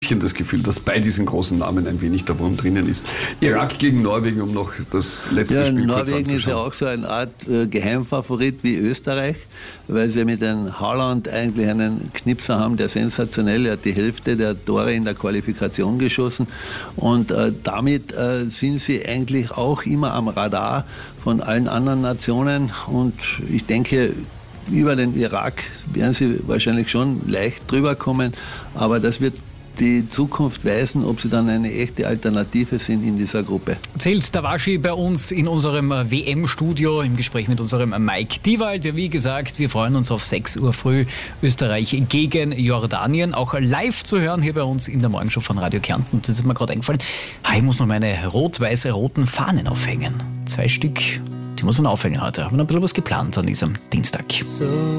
bisschen das Gefühl, dass bei diesen großen Namen ein wenig der Wurm drinnen ist. Irak gegen Norwegen, um noch das letzte Spiel kurz anzuschauen. Norwegen ist ja auch so eine Art Geheimfavorit wie Österreich, weil sie mit dem Haaland eigentlich einen Knipser haben, der sensationell, er hat die Hälfte der Tore in der Qualifikation geschossen und damit sind sie eigentlich auch immer am Radar von allen anderen Nationen und ich denke, über den Irak werden sie wahrscheinlich schon leicht drüber kommen, aber das wird die Zukunft weisen, ob sie dann eine echte Alternative sind in dieser Gruppe. Erzählt Davaschi bei uns in unserem WM-Studio im Gespräch mit unserem Mike Diewald. Wie gesagt, wir freuen uns auf 6 Uhr früh Österreich gegen Jordanien. Auch live zu hören hier bei uns in der Morgenshow von Radio Kärnten. Und das ist mir gerade eingefallen, ich muss noch meine rot-weiß-roten Fahnen aufhängen. 2 Stück, die muss man aufhängen heute. Haben wir noch ein bisschen was geplant an diesem Dienstag.